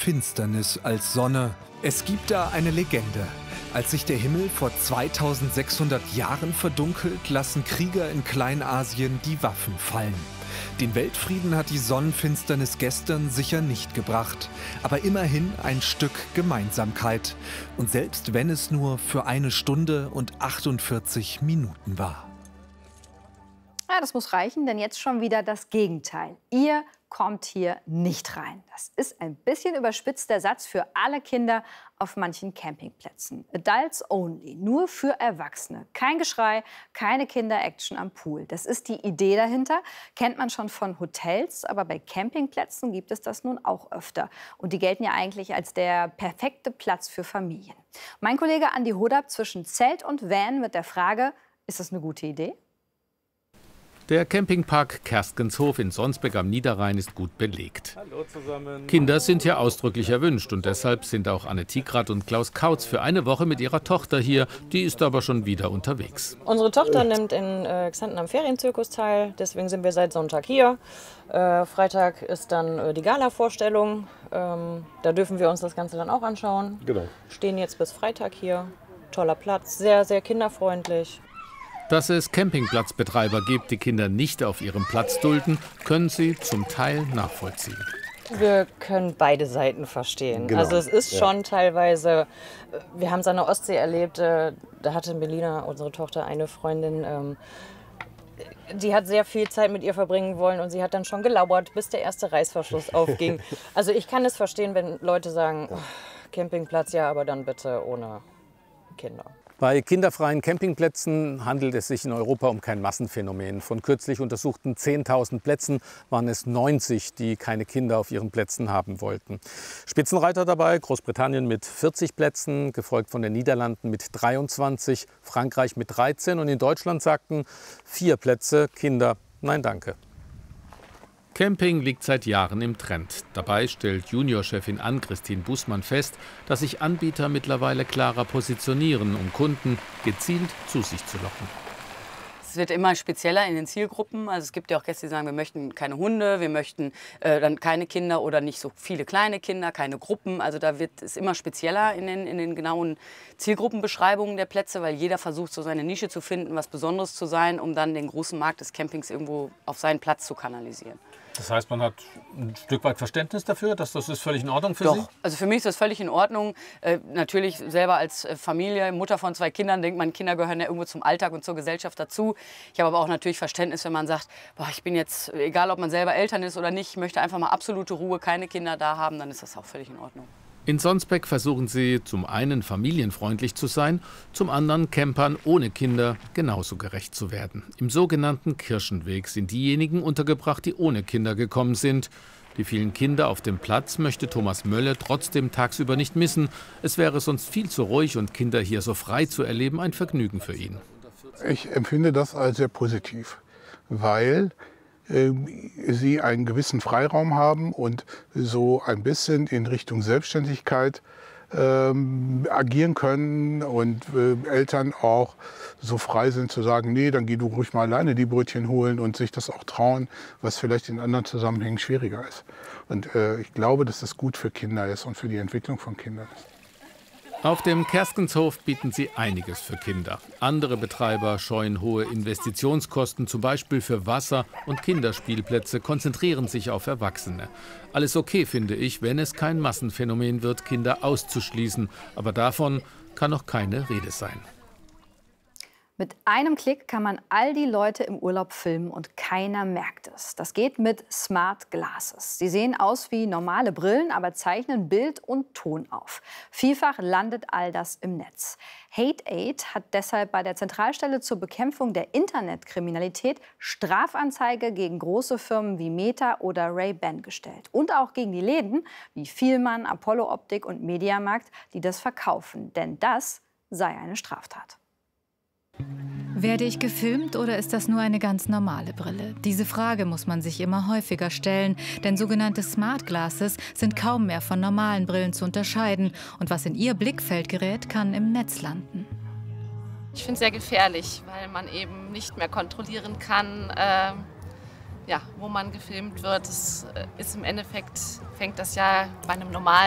Finsternis als Sonne. Es gibt da eine Legende. Als sich der Himmel vor 2600 Jahren verdunkelt, lassen Krieger in Kleinasien die Waffen fallen. Den Weltfrieden hat die Sonnenfinsternis gestern sicher nicht gebracht, aber immerhin ein Stück Gemeinsamkeit. Und selbst wenn es nur für 1 Stunde und 48 Minuten war. Ja, das muss reichen, denn jetzt schon wieder das Gegenteil. Ihr kommt hier nicht rein. Das ist ein bisschen überspitzt der Satz für alle Kinder auf manchen Campingplätzen. Adults only, nur für Erwachsene. Kein Geschrei, keine Kinder-Action am Pool. Das ist die Idee dahinter. Kennt man schon von Hotels, aber bei Campingplätzen gibt es das nun auch öfter. Und die gelten ja eigentlich als der perfekte Platz für Familien. Mein Kollege Andi Hodab zwischen Zelt und Van mit der Frage, ist das eine gute Idee? Der Campingpark Kerstgenshof in Sonsbeck am Niederrhein ist gut belegt. Hallo zusammen. Kinder sind hier ausdrücklich erwünscht und deshalb sind auch Anne Tigrath und Klaus Kautz für eine Woche mit ihrer Tochter hier. Die ist aber schon wieder unterwegs. Unsere Tochter nimmt in Xanten am Ferienzirkus teil, deswegen sind wir seit Sonntag hier. Freitag ist dann die Gala-Vorstellung. Da dürfen wir uns das Ganze dann auch anschauen. Genau. Stehen jetzt bis Freitag hier. Toller Platz, sehr, sehr kinderfreundlich. Dass es Campingplatzbetreiber gibt, die Kinder nicht auf ihrem Platz dulden, können sie zum Teil nachvollziehen. Wir können beide Seiten verstehen. Genau. Also es ist schon teilweise, wir haben es an der Ostsee erlebt, da hatte Melina, unsere Tochter, eine Freundin, die hat sehr viel Zeit mit ihr verbringen wollen und sie hat dann schon gelauert, bis der erste Reißverschluss aufging. Also ich kann es verstehen, wenn Leute sagen, oh, Campingplatz, ja, aber dann bitte ohne Kinder. Bei kinderfreien Campingplätzen handelt es sich in Europa um kein Massenphänomen. Von kürzlich untersuchten 10.000 Plätzen waren es 90, die keine Kinder auf ihren Plätzen haben wollten. Spitzenreiter dabei Großbritannien mit 40 Plätzen, gefolgt von den Niederlanden mit 23, Frankreich mit 13 und in Deutschland sagten 4 Plätze Kinder, nein danke. Camping liegt seit Jahren im Trend. Dabei stellt Juniorchefin Ann-Christine Bußmann fest, dass sich Anbieter mittlerweile klarer positionieren, um Kunden gezielt zu sich zu locken. Es wird immer spezieller in den Zielgruppen. Also es gibt ja auch Gäste, die sagen, wir möchten keine Hunde, wir möchten dann keine Kinder oder nicht so viele kleine Kinder, keine Gruppen. Also da wird es immer spezieller in den genauen Zielgruppenbeschreibungen der Plätze, weil jeder versucht, so seine Nische zu finden, was Besonderes zu sein, um dann den großen Markt des Campings irgendwo auf seinen Platz zu kanalisieren. Das heißt, man hat ein Stück weit Verständnis dafür, dass das ist völlig in Ordnung für Doch. Sie? Also für mich ist das völlig in Ordnung. Natürlich selber als Familie, Mutter von 2 Kindern, denkt man, Kinder gehören ja irgendwo zum Alltag und zur Gesellschaft dazu. Ich habe aber auch natürlich Verständnis, wenn man sagt, boah, ich bin jetzt, egal ob man selber Eltern ist oder nicht, ich möchte einfach mal absolute Ruhe, keine Kinder da haben, dann ist das auch völlig in Ordnung. In Sonsbeck versuchen sie zum einen familienfreundlich zu sein, zum anderen Campern ohne Kinder genauso gerecht zu werden. Im sogenannten Kirchenweg sind diejenigen untergebracht, die ohne Kinder gekommen sind. Die vielen Kinder auf dem Platz möchte Thomas Mölle trotzdem tagsüber nicht missen. Es wäre sonst viel zu ruhig und Kinder hier so frei zu erleben, ein Vergnügen für ihn. Ich empfinde das als sehr positiv, weil sie einen gewissen Freiraum haben und so ein bisschen in Richtung Selbstständigkeit agieren können und Eltern auch so frei sind zu sagen, nee, dann geh du ruhig mal alleine die Brötchen holen und sich das auch trauen, was vielleicht in anderen Zusammenhängen schwieriger ist. Und ich glaube, dass das gut für Kinder ist und für die Entwicklung von Kindern ist. Auf dem Kerstgenshof bieten sie einiges für Kinder. Andere Betreiber scheuen hohe Investitionskosten, zum Beispiel für Wasser- und Kinderspielplätze, konzentrieren sich auf Erwachsene. Alles okay, finde ich, wenn es kein Massenphänomen wird, Kinder auszuschließen. Aber davon kann noch keine Rede sein. Mit einem Klick kann man all die Leute im Urlaub filmen und keiner merkt es. Das geht mit Smart Glasses. Sie sehen aus wie normale Brillen, aber zeichnen Bild und Ton auf. Vielfach landet all das im Netz. Hate Aid hat deshalb bei der Zentralstelle zur Bekämpfung der Internetkriminalität Strafanzeige gegen große Firmen wie Meta oder Ray-Ban gestellt. Und auch gegen die Läden wie Vielmann, Apollo Optik und Mediamarkt, die das verkaufen. Denn das sei eine Straftat. Werde ich gefilmt oder ist das nur eine ganz normale Brille? Diese Frage muss man sich immer häufiger stellen, denn sogenannte Smart Glasses sind kaum mehr von normalen Brillen zu unterscheiden und was in ihr Blickfeld gerät, kann im Netz landen. Ich finde es sehr gefährlich, weil man eben nicht mehr kontrollieren kann, wo man gefilmt wird. Es ist im Endeffekt, fängt das ja bei einem normalen